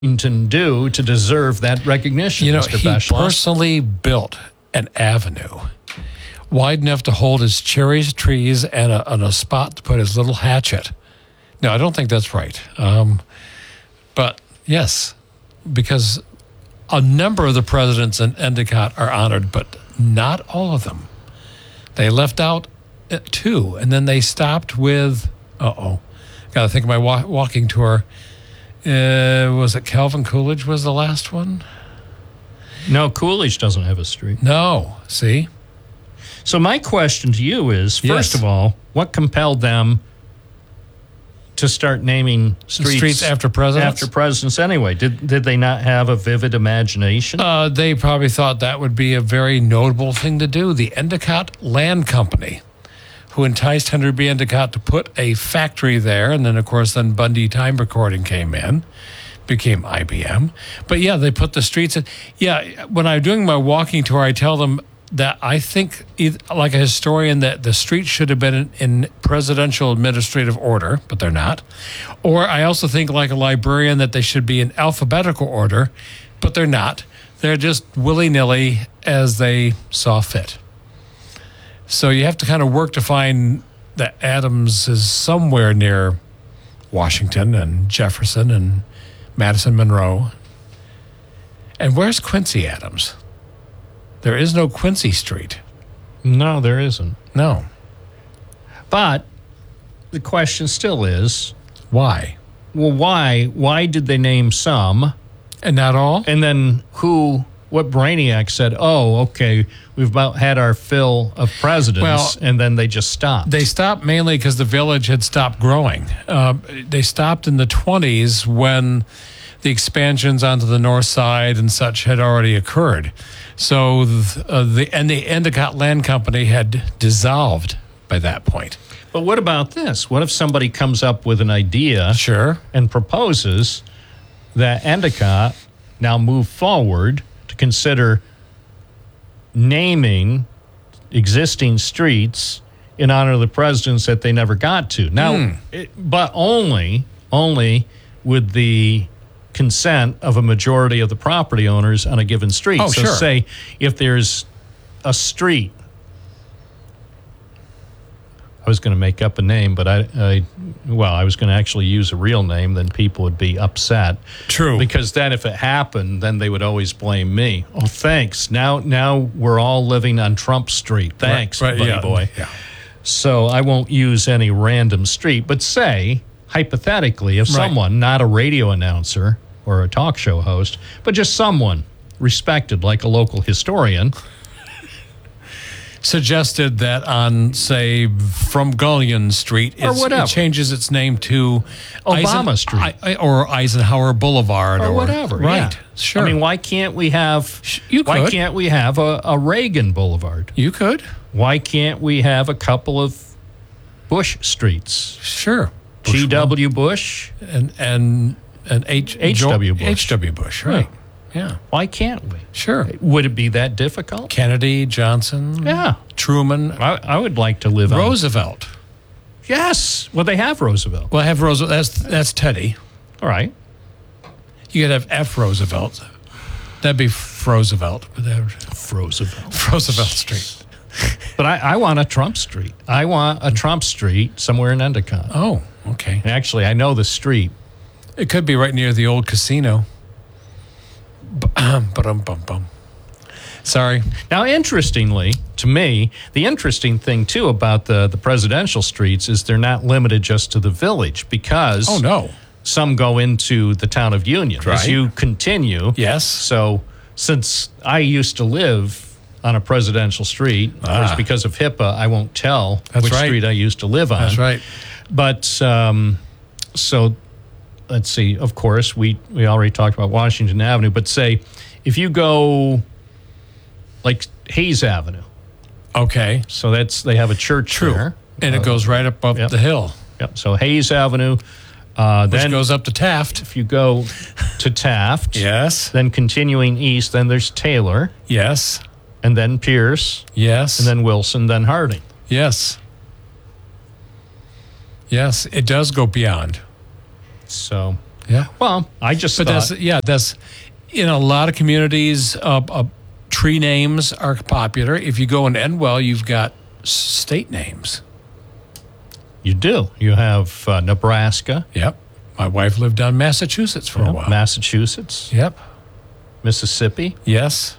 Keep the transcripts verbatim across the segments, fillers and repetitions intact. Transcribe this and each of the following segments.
Washington do to deserve that recognition, You know, Mister he Beschloss? personally built an avenue wide enough to hold his cherries trees and a, and a spot to put his little hatchet. No, I don't think that's right. Um, but yes, because a number of the presidents in Endicott are honored, but not all of them. They left out uh, two, and then they stopped with, uh-oh, got to think of my wa- walking tour. Uh, was it Calvin Coolidge was the last one? No, Coolidge doesn't have a street. No, see? So my question to you is, first Yes. of all, what compelled them to start naming streets, Streets after presidents? After presidents anyway? Did did they not have a vivid imagination? Uh, they probably thought that would be a very notable thing to do. The Endicott Land Company, who enticed Henry B. Endicott to put a factory there, and then, of course, then Bundy Time Recording came in, became I B M. But, yeah, they put the streets in. Yeah, when I'm doing my walking tour, I tell them that I think, like a historian, that the streets should have been in, in presidential administrative order, but they're not. Or I also think, like a librarian, that they should be in alphabetical order, but they're not. They're just willy-nilly as they saw fit. So you have to kind of work to find that Adams is somewhere near Washington and Jefferson and Madison Monroe. And where's Quincy Adams? There is no Quincy Street. No, there isn't. No. But the question still is, Why? well, why? Why did they name some? And not all? And then who, what brainiac said, oh, okay, we've about had our fill of presidents, Well, and then they just stopped? They stopped mainly because the village had stopped growing. Uh, they stopped in the twenties when the expansions onto the north side and such had already occurred. So th- uh, the and the Endicott Land Company had dissolved by that point. But what about this? What if somebody comes up with an idea Sure. and proposes that Endicott now move forward to consider naming existing streets in honor of the presidents that they never got to? Now, Hmm. it, but only, only with the consent of a majority of the property owners on a given street. Oh, so sure. say if there's a street, I was going to make up a name, but I, I well, I was going to actually use a real name, then people would be upset. True. Because then if it happened, then they would always blame me. Oh, thanks. Now now we're all living on Trump Street. Thanks, Right, right, buddy yeah, boy. yeah. So I won't use any random street, but say, hypothetically, if Right. someone, not a radio announcer or a talk show host, but just someone respected like a local historian, Suggested that on, say, from Gullion Street, Or it's, whatever. it changes its name to Obama Street. I, I- or Eisenhower Boulevard, or whatever. Right? yeah. Sure. I mean, why can't we have? you Why could. can't we have a, a Reagan Boulevard? You could. Why can't we have a couple of Bush streets? Sure. G W. Bush. and and and H H W. Bush. H W. Bush, right? Yeah, Why can't we? sure. Would it be that difficult? Kennedy, Johnson, Yeah. Truman, I, I would like to live on. Roosevelt. Yes. Well, they have Roosevelt. Well, I have Roosevelt. That's that's Teddy. All right. You could have F. Roosevelt. That'd be Roosevelt. Roosevelt. Roosevelt Street. But I, I want a Trump Street. I want a Trump Street somewhere in Endicott. Oh, okay. Actually, I know the street. It could be right near the old casino. Ba-dum-bum-bum. Sorry. Now, interestingly, to me, the interesting thing, too, about the, the presidential streets is they're not limited just to the village because Oh, no. some go into the town of Union as Right. you continue. Yes. So since I used to live on a presidential street, of course, Ah. because of HIPAA, I won't tell That's which right. street I used to live on. That's right. But um, so let's see. Of course, we, we already talked about Washington Avenue, but say if you go like Hayes Avenue, Okay. so that's they have a church True. there. And Uh, it goes right up up yep. the hill, Yep. So Hayes Avenue. Uh, which then goes up to Taft. if you go to Taft, Yes. then continuing east, then there's Taylor, Yes. and then Pierce, Yes. and then Wilson, then Harding. Yes. Yes, it does go beyond. So Yeah. Well, I just But thought, that's, yeah, that's, in a lot of communities, uh, uh, tree names are popular. If you go in Endwell, you've got state names. you do. You have uh, Nebraska, Yep. My wife lived on Massachusetts for you a know, while. Massachusetts, Yep. Mississippi. Yes.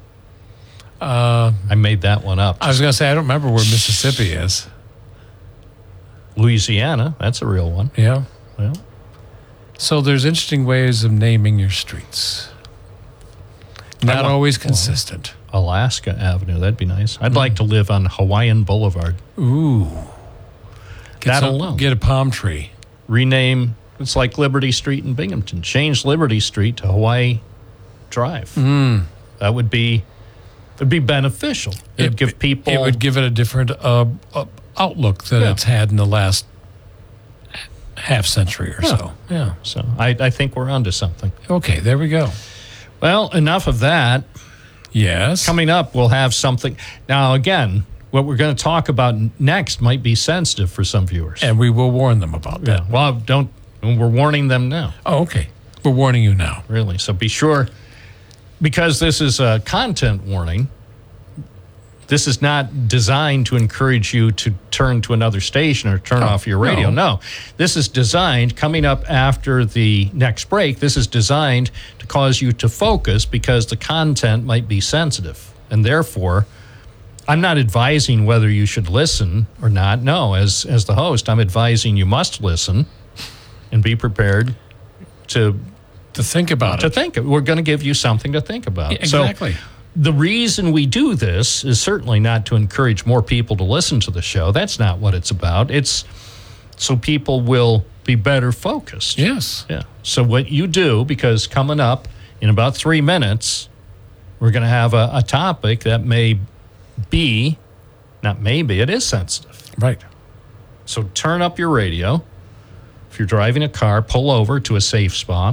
I made that one up. I was going to say, I don't remember where Mississippi is. Louisiana, that's a real one. Yeah. Well, So there's interesting ways of naming your streets. Not want- always consistent. Alaska Avenue, that'd be nice. I'd like to live on Hawaiian Boulevard. Ooh. Get That some- alone. Get a palm tree. Rename, it's like Liberty Street in Binghamton. Change Liberty Street to Hawaii Drive. Mm. That would be, it'd be beneficial. It'd It- give people. It would give it a different uh, uh, outlook that Yeah. it's had in the last half century or so. Yeah. So I, I think we're onto something. Okay, there we go. Well, enough of that. Yes. Coming up, we'll have something. Now, again, what we're going to talk about next might be sensitive for some viewers. And we will warn them about that. Yeah. Well, don't. We're warning them now, Oh, okay. We're warning you now. really. So be sure, because this is a content warning. This is not designed to encourage you to turn to another station or turn Oh, off your radio. no. No. This is designed, coming up after the next break, this is designed to cause you to focus because the content might be sensitive. And therefore, I'm not advising whether you should listen or not. No, as, as the host, I'm advising you must listen and be prepared to, To think about to it. think. We're going to give you something to think about. Yeah, exactly. So, the reason we do this is certainly not to encourage more people to listen to the show. That's not what it's about. It's so people will be better focused. Yes. Yeah. So what you do, because coming up in about three minutes, we're going to have a, a topic that may be, not maybe, it is sensitive. Right. So turn up your radio. If you're driving a car, pull over to a safe spot.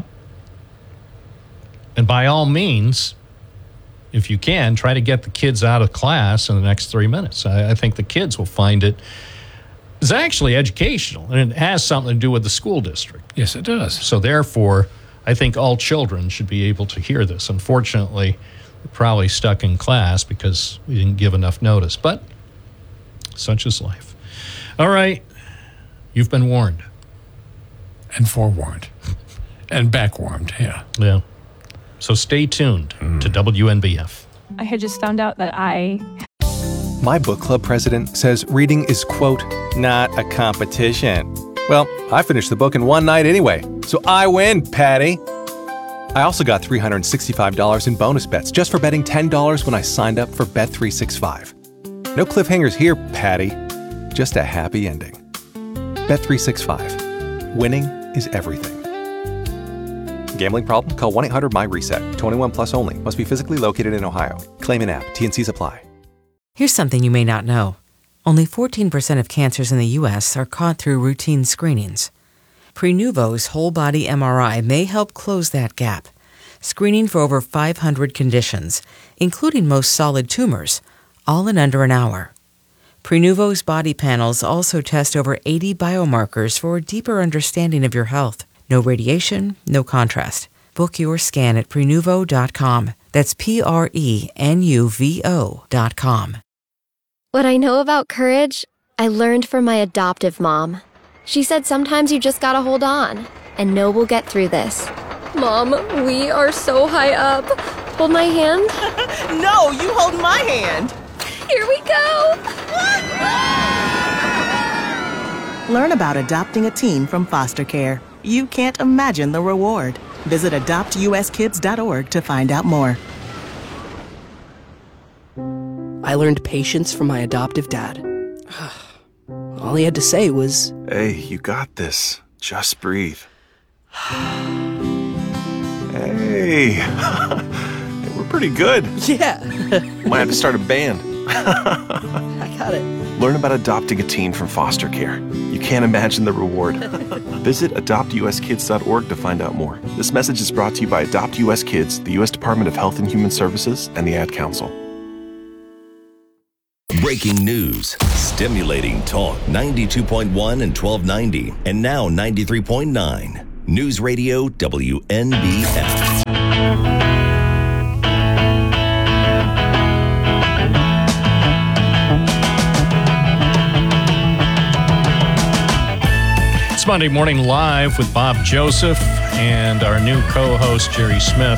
And by all means, if you can, try to get the kids out of class in the next three minutes. I, I think the kids will find it. It's actually educational, and it has something to do with the school district. Yes, it does. So therefore, I think all children should be able to hear this. Unfortunately, they're probably stuck in class because we didn't give enough notice. But such is life. All right. You've been warned. And forewarned. And backwarmed, yeah. Yeah. So stay tuned to W N B F. I had just found out that I My book club president says reading is, quote, not a competition. Well, I finished the book in one night anyway, so I win, Patty. I also got three hundred sixty-five dollars in bonus bets just for betting ten dollars when I signed up for Bet three sixty-five. No cliffhangers here, Patty. Just a happy ending. Bet three sixty-five. Winning is everything. Gambling problem? Call one eight hundred M Y reset. twenty-one plus only. Must be physically located in Ohio. Claim in app. T and Cs apply. Here's something you may not know. Only fourteen percent of cancers in the U S are caught through routine screenings. Prenuvo's whole-body M R I may help close that gap, screening for over five hundred conditions, including most solid tumors, all in under an hour. Prenuvo's body panels also test over eighty biomarkers for a deeper understanding of your health. No radiation, no contrast. Book your scan at Prenuvo dot com. That's P R E N U V O dot com. What I know about courage, I learned from my adoptive mom. She said sometimes you just gotta hold on and know we'll get through this. Mom, we are so high up. Hold my hand. No, you hold my hand. Here we go. Learn about adopting a teen from foster care. You can't imagine the reward. Visit adopt U S kids dot org to find out more. I learned patience from my adoptive dad. All he had to say was, Hey, you got this. Just breathe. Hey. Hey, we're pretty good. yeah, Might have to start a band. I got it. Learn about adopting a teen from foster care. You can't imagine the reward. Visit adopt U S kids dot org to find out more. This message is brought to you by Adopt U S Kids, the U S Department of Health and Human Services, and the Ad Council. Breaking news, stimulating talk, ninety-two point one and twelve ninety, and now ninety-three point nine. News Radio W N B F. It's Monday Morning Live with Bob Joseph and our new co-host, Jerry Smith.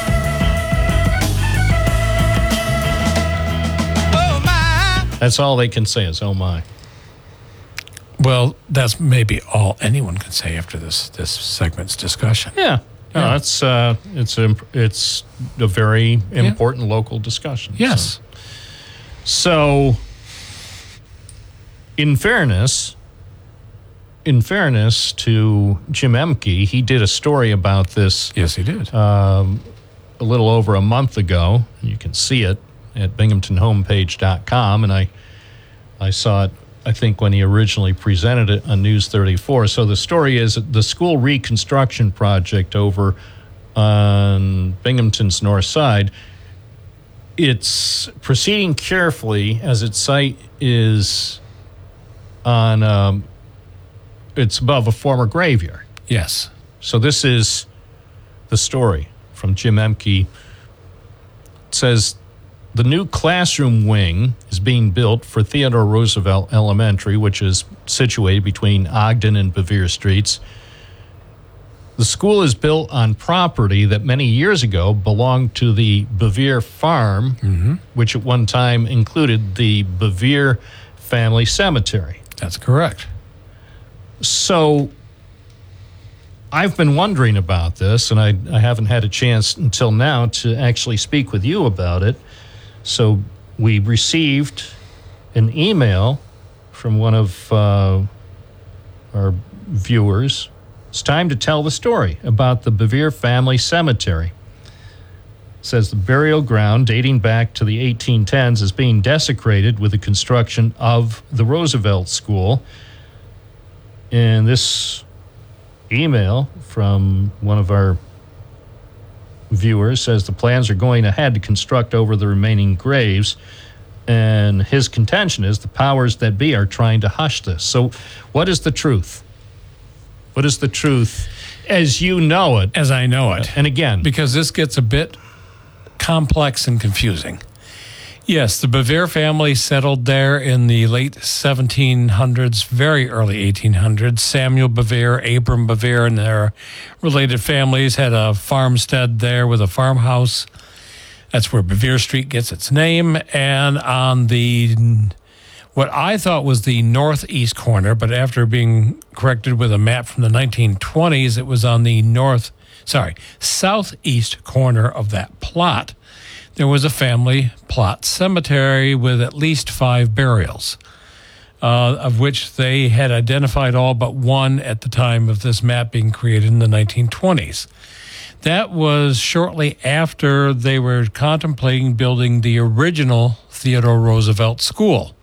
Oh my. That's all they can say is, oh my. Well, that's maybe all anyone can say after this this segment's discussion. Yeah. No, yeah. it's, uh, it's, a, it's a very important yeah. local discussion. Yes. So, so in fairness... In fairness to Jim Emke, he did a story about this. Yes, he did. Um, a little over a month ago. You can see it at binghamton homepage dot com, and I, I saw it, I think, when he originally presented it on News thirty-four. So the story is the school reconstruction project over on Binghamton's north side. It's proceeding carefully as its site is on... Um, It's above a former graveyard. Yes. So this is the story from Jim Emke. It says, the new classroom wing is being built for Theodore Roosevelt Elementary, which is situated between Ogden and Bevere Streets. The school is built on property that many years ago belonged to the Bevere Farm, mm-hmm. which at one time included the Bevere Family Cemetery. That's correct. So I've been wondering about this, and I, I haven't had a chance until now to actually speak with you about it. So we received an email from one of uh, our viewers. It's time to tell the story about the Bevere Family Cemetery. It says the burial ground dating back to the eighteen tens is being desecrated with the construction of the Roosevelt School. And this email from one of our viewers says the plans are going ahead to construct over the remaining graves, and his contention is the powers that be are trying to hush this. So what is the truth? What is the truth as you know it? As I know it. And again, because this gets a bit complex and confusing. Yes, the Bevere family settled there in the late seventeen hundreds, very early eighteen hundreds. Samuel Bevere, Abram Bevere, and their related families had a farmstead there with a farmhouse. That's where Bevere Street gets its name. And on the, what I thought was the northeast corner, but after being corrected with a map from the nineteen twenties, it was on the north, sorry, southeast corner of that plot. There was a family plot cemetery with at least five burials, uh, of which they had identified all but one at the time of this map being created in the nineteen twenties. That was shortly after they were contemplating building the original Theodore Roosevelt School.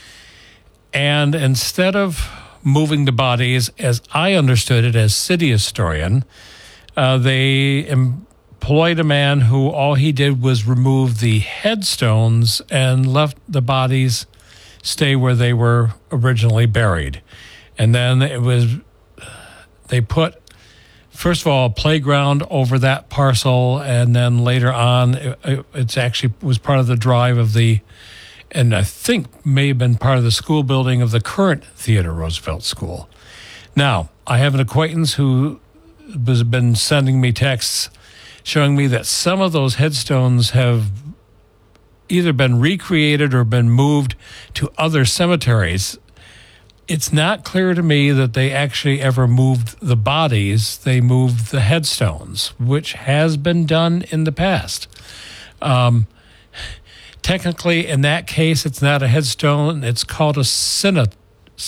And instead of moving the bodies, as I understood it as city historian, uh, they... Im- employed a man who all he did was remove the headstones and left the bodies stay where they were originally buried. And then it was, they put, first of all, a playground over that parcel, and then later on, it, it's actually was part of the drive of the, and I think may have been part of the school building of the current Theodore Roosevelt School. Now, I have an acquaintance who has been sending me texts showing me that some of those headstones have either been recreated or been moved to other cemeteries. It's not clear to me that they actually ever moved the bodies. They moved the headstones, which has been done in the past. Um, technically, in that case, it's not a headstone. It's called a cenopath,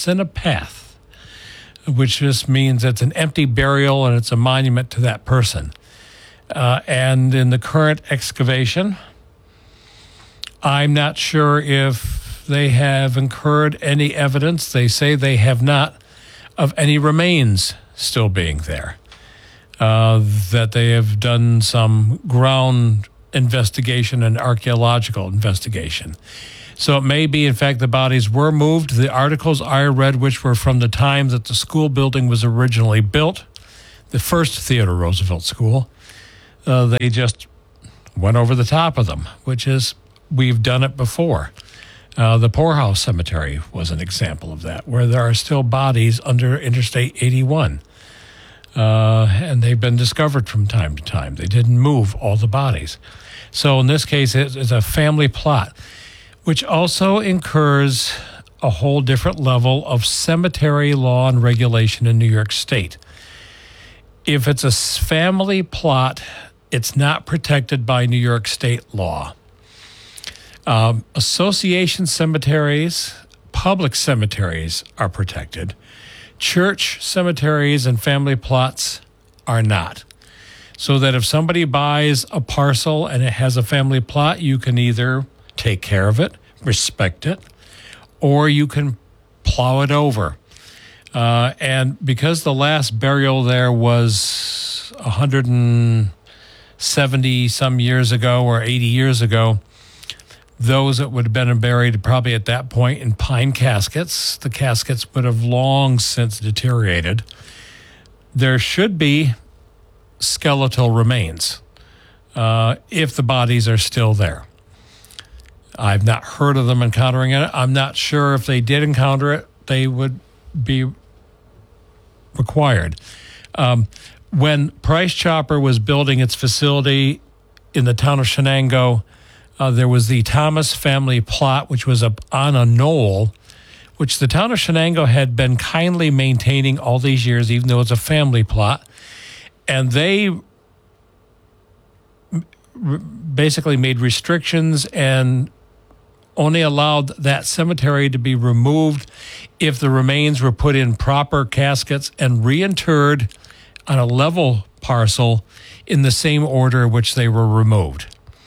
which just means it's an empty burial and it's a monument to that person. Uh, and in the current excavation, I'm not sure if they have incurred any evidence. They say they have not, of any remains still being there. Uh, that they have done some ground investigation and archaeological investigation. So it may be, in fact, the bodies were moved. The articles I read, which were from the time that the school building was originally built, the first Theodore Roosevelt School, uh, they just went over the top of them, which is, we've done it before. Uh, the Poorhouse Cemetery was an example of that, where there are still bodies under Interstate eighty-one. Uh, and they've been discovered from time to time. They didn't move all the bodies. So in this case, it's, it's a family plot, which also incurs a whole different level of cemetery law and regulation in New York State. If it's a family plot, it's not protected by New York State law. Um, association cemeteries, public cemeteries are protected. Church cemeteries and family plots are not. So that if somebody buys a parcel and it has a family plot, you can either take care of it, respect it, or you can plow it over. Uh, and because the last burial there was one hundred seventy some years ago or eighty years ago, those that would have been buried probably at that point in pine caskets, the caskets would have long since deteriorated. There should be skeletal remains uh, if the bodies are still there. I've not heard of them encountering it. I'm not sure if they did encounter it, they would be required. Um, when Price Chopper was building its facility in the town of Shenango, Uh, there was the Thomas family plot, which was up on a knoll, which the town of Shenango had been kindly maintaining all these years, even though it's a family plot. And they r- basically made restrictions and only allowed that cemetery to be removed if the remains were put in proper caskets and reinterred on a level parcel in the same order in which they were removed.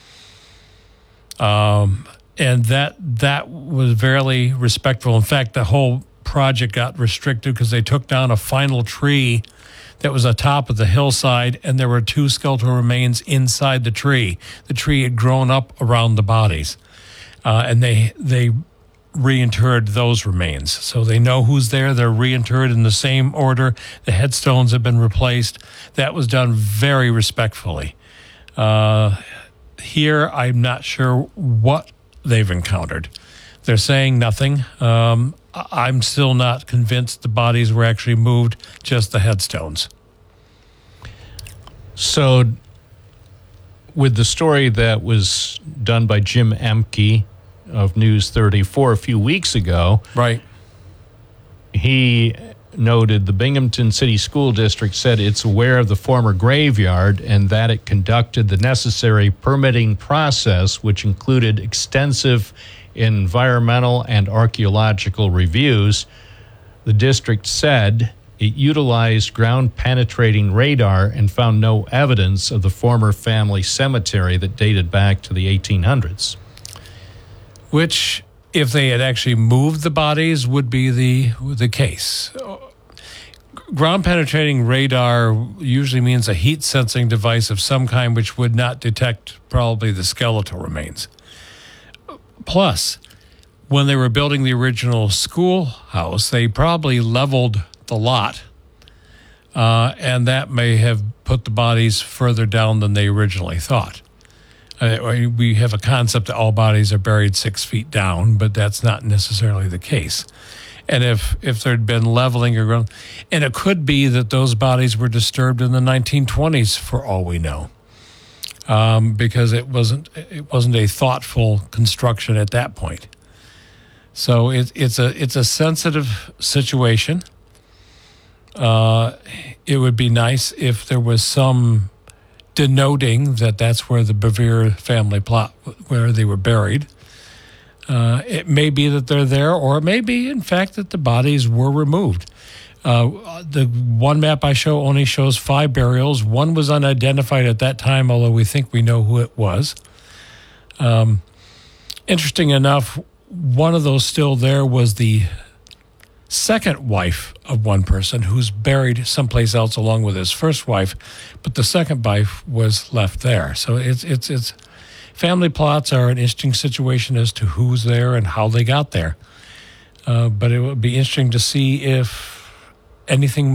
Um, and that that was very respectful. In fact, the whole project got restricted because they took down a final tree that was atop of the hillside, and there were two skeletal remains inside the tree. The tree had grown up around the bodies, uh, and they they reinterred those remains. So they know who's there. They're reinterred in the same order. The headstones have been replaced. That was done very respectfully. Uh Here, I'm not sure what they've encountered. They're saying nothing. Um, I'm still not convinced the bodies were actually moved, just the headstones. So, with the story that was done by Jim Emke of News thirty-four a few weeks ago, right? He noted the Binghamton City School District said it's aware of the former graveyard and that it conducted the necessary permitting process, which included extensive environmental and archaeological reviews. The district said it utilized ground-penetrating radar and found no evidence of the former family cemetery that dated back to the eighteen hundreds. Which, if they had actually moved the bodies, would be the the case. Ground-penetrating radar usually means a heat-sensing device of some kind which would not detect probably the skeletal remains. Plus, when they were building the original schoolhouse, they probably leveled the lot, uh, and that may have put the bodies further down than they originally thought. Uh, we have a concept that all bodies are buried six feet down, but that's not necessarily the case. And if, if there'd been leveling or ground, and it could be that those bodies were disturbed in the nineteen twenties for all we know, um, because it wasn't it wasn't a thoughtful construction at that point. So it, it's a it's a sensitive situation. Uh, it would be nice if there was some denoting that that's where the Bevere family plot, where they were buried. Uh, it may be that they're there, or it may be, in fact, that the bodies were removed. Uh, the one map I show only shows five burials. One was unidentified at that time, although we think we know who it was. Um, interesting enough, one of those still there was the second wife of one person who's buried someplace else along with his first wife, but the second wife was left there. So it's it's it's family plots are an interesting situation as to who's there and how they got there. Uh, but it would be interesting to see if anything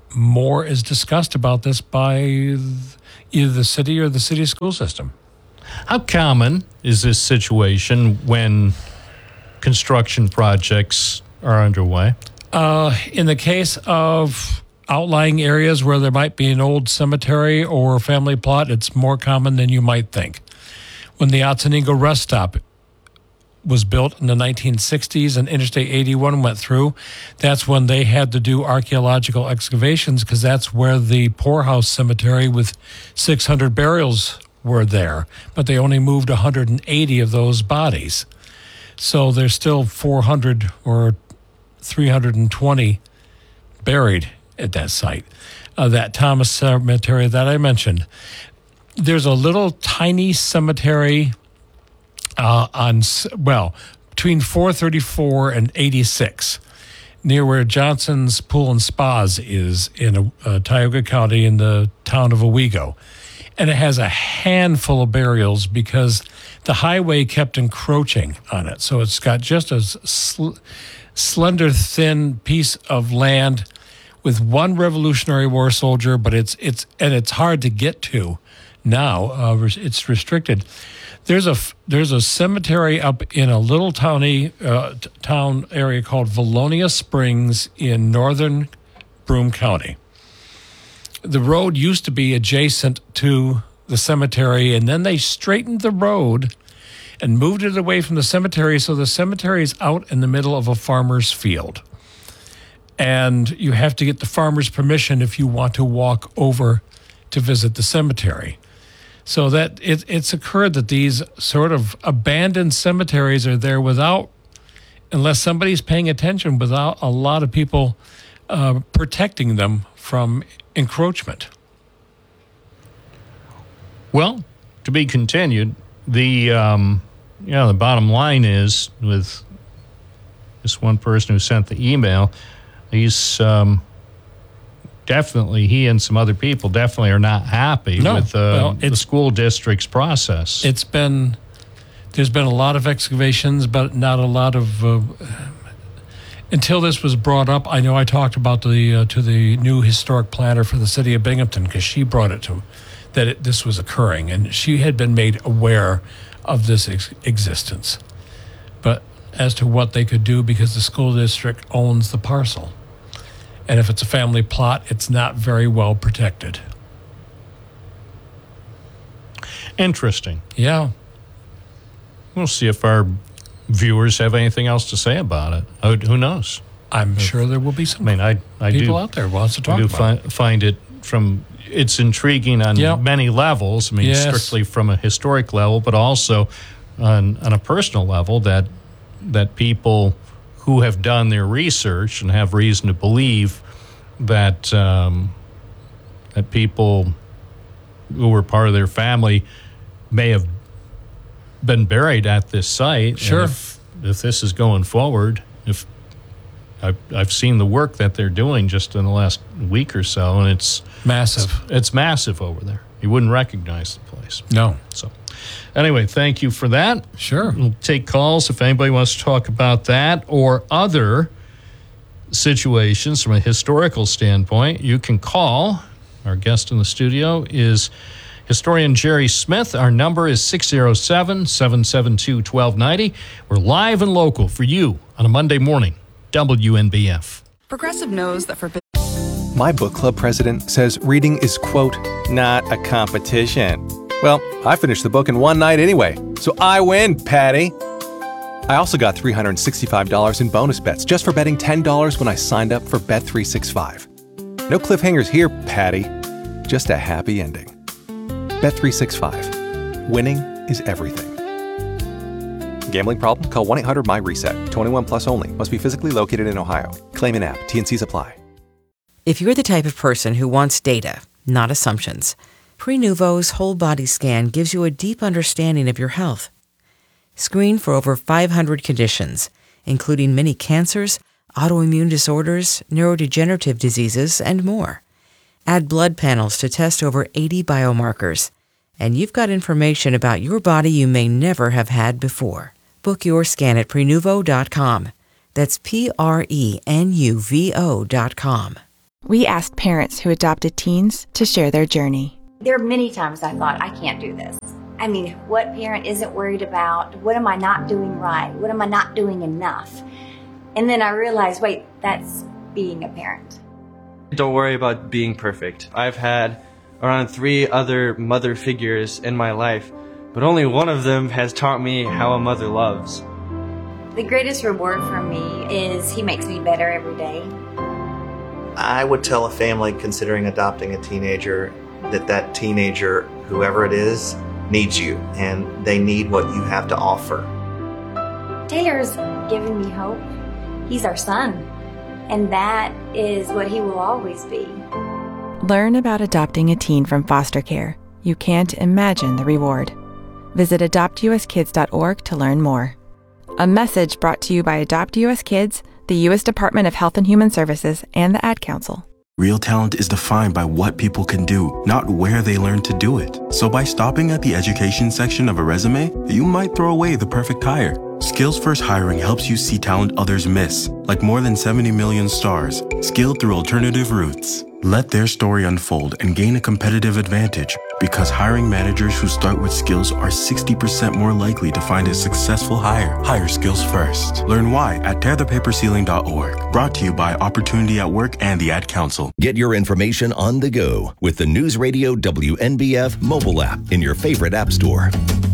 more is discussed about this by either the city or the city school system. How common is this situation when construction projects are underway? Uh, in the case of outlying areas where there might be an old cemetery or family plot, it's more common than you might think. When the Otsego rest stop was built in the nineteen sixties and Interstate eighty-one went through, that's when they had to do archaeological excavations because that's where the poorhouse cemetery with six hundred burials were there. But they only moved one hundred eighty of those bodies. So there's still four hundred or three hundred twenty buried at that site. Uh, that Thomas Cemetery that I mentioned. There's a little tiny cemetery uh, on, well, between four thirty-four and eighty-six, near where Johnson's Pool and Spas is in uh, Tioga County in the town of Owego. And it has a handful of burials because the highway kept encroaching on it. So it's got just a sl- slender, thin piece of land with one Revolutionary War soldier, but it's it's and it's hard to get to now. Uh, it's restricted. There's a there's a cemetery up in a little towny uh, t- town area called Valonia Springs in northern Broome County. The road used to be adjacent to the cemetery, and then they straightened the road and moved it away from the cemetery, so the cemetery is out in the middle of a farmer's field. And you have to get the farmer's permission if you want to walk over to visit the cemetery. So that it, it's occurred that these sort of abandoned cemeteries are there without, unless somebody's paying attention, without a lot of people uh, protecting them from encroachment. Well, to be continued. The um, you know, the bottom line is with this one person who sent the email, he's um, definitely, he and some other people definitely are not happy no, with uh, well, the school district's process. It's been, there's been a lot of excavations, but not a lot of, uh, until this was brought up, I know I talked about the uh, to the new historic planner for the city of Binghamton because she brought it to, that it, this was occurring, and she had been made aware of this ex- existence. But as to what they could do, because the school district owns the parcel. And if it's a family plot, it's not very well protected. Interesting. Yeah. We'll see if our viewers have anything else to say about it. Oh, who knows? I'm if, sure there will be some I mean, I, I people do, out there who wants to talk I do about fi- it. find it from, it's intriguing on yep. many levels. I mean, yes. strictly from a historic level, but also on, on a personal level that that people who have done their research and have reason to believe that um, that people who were part of their family may have been buried at this site. Sure. And if, if this is going forward, if I've, I've seen the work that they're doing just in the last week or so, and it's massive. It's, it's massive over there. You wouldn't recognize the place. No. So anyway, thank you for that. Sure. We'll take calls if anybody wants to talk about that or other situations from a historical standpoint. You can call. Our guest in the studio is historian Jerry Smith. Our number is six oh seven, seven seven two, one two nine oh. We're live and local for you on a Monday morning. W N B F. Progressive knows that for... My book club president says reading is, quote, not a competition. Well, I finished the book in one night anyway, so I win, Patty. I also got three hundred sixty-five dollars in bonus bets just for betting ten dollars when I signed up for Bet three sixty-five. No cliffhangers here, Patty. Just a happy ending. Bet three sixty-five. Winning is everything. Gambling problem? Call one eight hundred M Y reset. twenty-one plus only. Must be physically located in Ohio. Claim in app. T and C's apply. If you're the type of person who wants data, not assumptions, Prenuvo's whole body scan gives you a deep understanding of your health. Screen for over five hundred conditions, including many cancers, autoimmune disorders, neurodegenerative diseases, and more. Add blood panels to test over eighty biomarkers, and you've got information about your body you may never have had before. Book your scan at Prenuvo dot com. That's P R E N U V O dot com. We asked parents who adopted teens to share their journey. There are many times I thought, I can't do this. I mean, what parent isn't worried about, what am I not doing right? What am I not doing enough? And then I realized, wait, that's being a parent. Don't worry about being perfect. I've had around three other mother figures in my life, but only one of them has taught me how a mother loves. The greatest reward for me is he makes me better every day. I would tell a family considering adopting a teenager that that teenager, whoever it is, needs you, and they need what you have to offer. Taylor's given me hope. He's our son, and that is what he will always be. Learn about adopting a teen from foster care. You can't imagine the reward. Visit adopt u s kids dot org to learn more. A message brought to you by Adopt U S Kids, the U S Department of Health and Human Services, and the Ad Council. Real talent is defined by what people can do, not where they learn to do it. So by stopping at the education section of a resume, you might throw away the perfect hire. Skills First Hiring helps you see talent others miss, like more than seventy million stars, skilled through alternative routes. Let their story unfold and gain a competitive advantage, because hiring managers who start with skills are sixty percent more likely to find a successful hire. Hire skills first. Learn why at tear the paper ceiling dot org. Brought to you by Opportunity at Work and the Ad Council. Get your information on the go with the News Radio W N B F mobile app in your favorite app store.